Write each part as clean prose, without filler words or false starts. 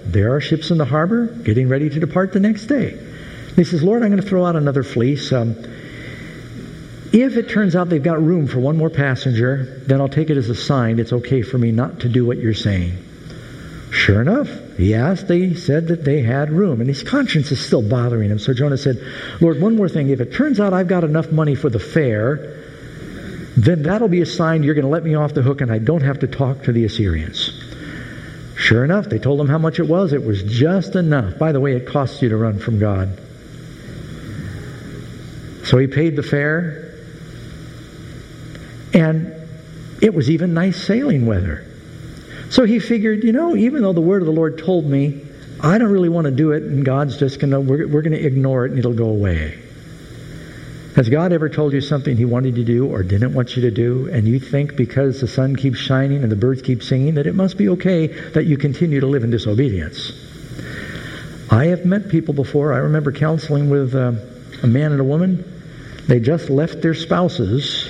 there are ships in the harbor getting ready to depart the next day. He says, Lord, I'm going to throw out another fleece. If it turns out they've got room for one more passenger, then I'll take it as a sign it's okay for me not to do what you're saying. Sure enough, he asked, they said that they had room, and his conscience is still bothering him. So Jonah said, Lord, one more thing. If it turns out I've got enough money for the fare, then that'll be a sign you're going to let me off the hook and I don't have to talk to the Assyrians. Sure enough, they told him how much it was. It was just enough. By the way, it costs you to run from God. So he paid the fare, and it was even nice sailing weather. So he figured, even though the word of the Lord told me, I don't really want to do it, and God's just we're going to ignore it and it'll go away. Has God ever told you something He wanted you to do or didn't want you to do, and you think because the sun keeps shining and the birds keep singing that it must be okay that you continue to live in disobedience? I have met people before. I remember counseling with a man and a woman. They just left their spouses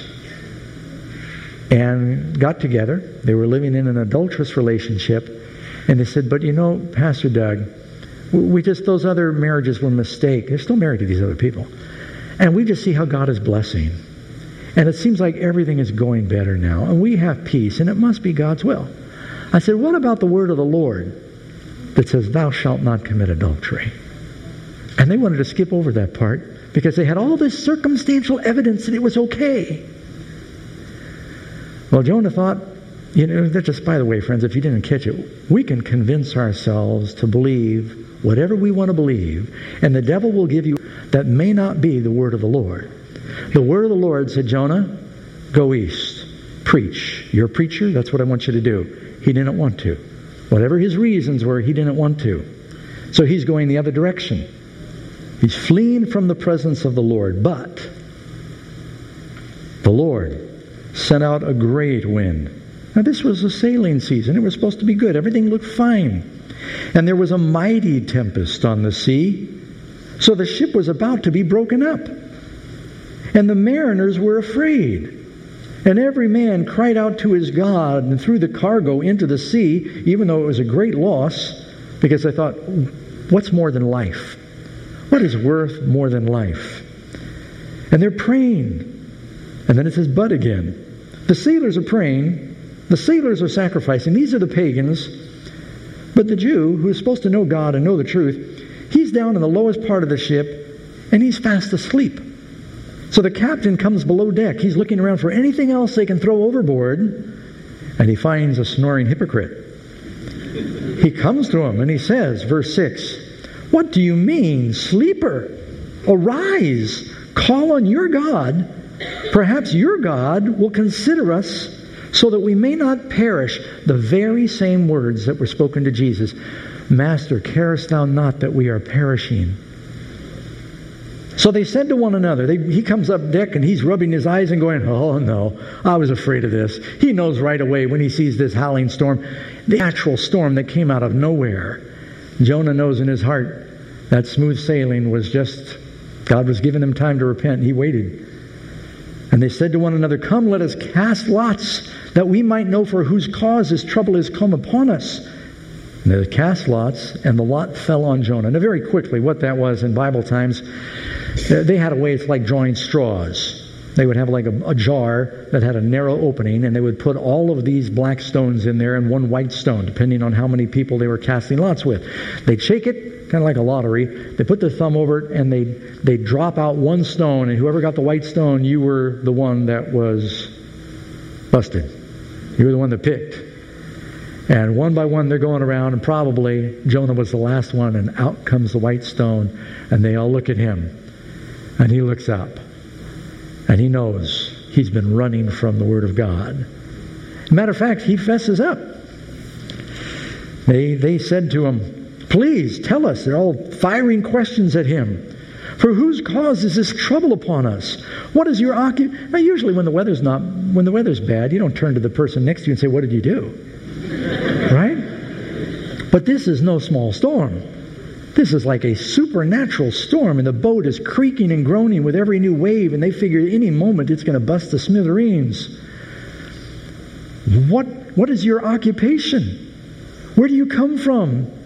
and got together. They were living in an adulterous relationship, and they said, but Pastor Doug, those other marriages were a mistake. They're still married to these other people. And we just see how God is blessing. And it seems like everything is going better now. And we have peace, and it must be God's will. I said, what about the word of the Lord that says, thou shalt not commit adultery? And they wanted to skip over that part because they had all this circumstantial evidence that it was okay. Well, Jonah thought, that just, by the way, friends, if you didn't catch it, we can convince ourselves to believe whatever we want to believe, and the devil will give you that may not be the word of the Lord. The word of the Lord said, Jonah, go east, preach. You're a preacher, that's what I want you to do. He didn't want to. Whatever his reasons were, he didn't want to. So he's going the other direction. He's fleeing from the presence of the Lord. But the Lord sent out a great wind. Now this was a sailing season. It was supposed to be good. Everything looked fine. And there was a mighty tempest on the sea. So the ship was about to be broken up. And the mariners were afraid. And every man cried out to his God and threw the cargo into the sea, even though it was a great loss, because I thought, what's more than life? What is worth more than life? And they're praying. And then it says, but again. The sailors are praying. The sailors are sacrificing. These are the pagans. But the Jew, who is supposed to know God and know the truth, he's down in the lowest part of the ship, and he's fast asleep. So the captain comes below deck. He's looking around for anything else they can throw overboard, and he finds a snoring hypocrite. He comes to him, and he says, verse 6, what do you mean, sleeper? Arise, call on your God. Perhaps your God will consider us so that we may not perish. The very same words that were spoken to Jesus. Master, carest thou not that we are perishing? So they said to one another, he comes up deck and he's rubbing his eyes and going, oh no, I was afraid of this. He knows right away when he sees this howling storm, the actual storm that came out of nowhere. Jonah knows in his heart that smooth sailing was just, God was giving him time to repent. He waited. And they said to one another, come, let us cast lots, that we might know for whose cause this trouble has come upon us. And they cast lots, and the lot fell on Jonah. Now very quickly, what that was in Bible times, they had a way, it's like drawing straws. They would have like a jar that had a narrow opening, and they would put all of these black stones in there and one white stone, depending on how many people they were casting lots with. They'd shake it, kind of like a lottery. They put their thumb over it, and they'd drop out one stone, and whoever got the white stone, you were the one that was busted. You were the one that picked. And one by one they're going around, and probably Jonah was the last one, and out comes the white stone, and they all look at him. And he looks up, and he knows he's been running from the Word of God. Matter of fact, he fesses up. They said to him, please tell us. They're all firing questions at him. For whose cause is this trouble upon us? What is your occupation? Now usually when the weather's bad, you don't turn to the person next to you and say, what did you do? Right? But this is no small storm. This is like a supernatural storm, and the boat is creaking and groaning with every new wave, and they figure any moment it's going to bust to smithereens. What is your occupation? Where do you come from?